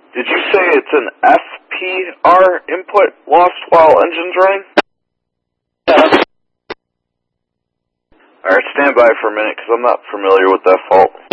Did you say it's an FPR input lost while engine's running? Alright, stand by for a minute because I'm not familiar with that fault.